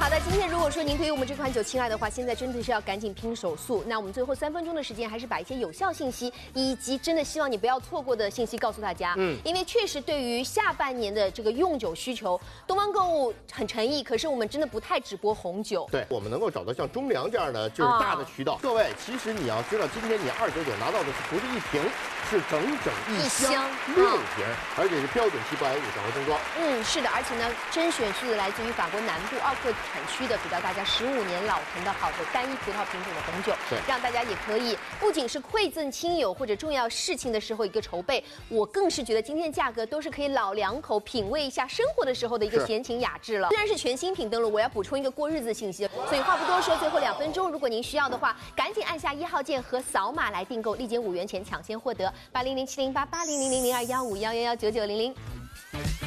好的，今天如果说您对于我们这款酒青睐的话，现在真的是要赶紧拼手速。那我们最后3分钟的时间，还是把一些有效信息以及真的希望你不要错过的信息告诉大家。因为确实对于下半年的这个用酒需求，东方购物很诚意，可是我们真的不太只播红酒。 对，我们能够找到像中粮这样的就是大的渠道。各位，其实你要知道，今天你299拿到的不是一瓶，是整整一箱6瓶，而且是标准期不含50毫升装。 是的，而且呢，甄选是来自于法国南部奥克产区的，给到大家15年老藤的好的单一葡萄品种的红酒， 对， 让大家也可以不仅是馈赠亲友或者重要事情的时候一个筹备，我更是觉得今天价格都是可以老两口品味一下生活的时候的一个闲情雅致了。虽然是全新品登录，我要补充一个过日子信息，所以话不多说，最后2分钟，如果您需要的话，赶紧按下1号键和扫码来订购，立减5元钱抢先获得80070880000215111990。